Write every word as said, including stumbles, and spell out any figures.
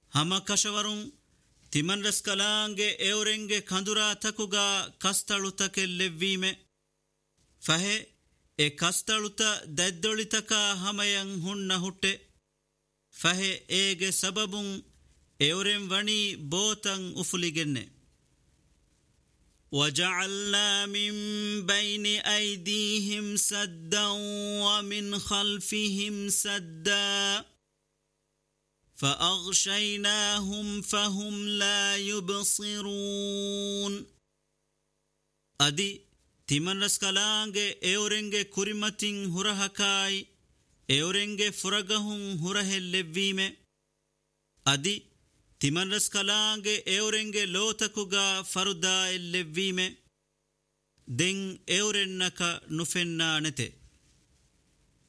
ಹಮ ಕಶವರುಂ ತಿಮನ್ ರಸ್ಕಲಾಂಗೆ ಎವರೆಂಗೆ ಕಂದುರಾ ತಕುಗ ಕಸ್ತಳುತಕೆ ಲೆವ್ವೀಮೆ ಫಹೆ ಎ ಕಸ್ತಳುತ ದೆದ್ದೊಳಿತಕ ಹಮಯಂ ಹುಣ್ಣ ಹುಟ್ಟೆ ಫಹೆ ಏಗೆ ಸಬಬುಂ ಎವರೆಂ ವಣಿ ಬೋತಂ ಉಫುಲಿಗೆನ್ನೆ وجعلنا من بين أيديهم سدا ومن خلفهم سدا فأغشيناهم فهم لا يبصرون أدي تمن رسكالانge اورنge كريمتين هرهكاي اورنge فرغهم هره لبيمه أدي ತಿಮನ್ ರಸ್ಕಲಾಂಗೆ ಎವರೆಂಗೆ ಲೋತಕುಗ ಫರುದಾ ಎಲ್ಲೆವ್ವೀಮೆ ದೆಂ ಎವರೆನ್ನಕ ನುಫೆನ್ನಾಣೆತೆ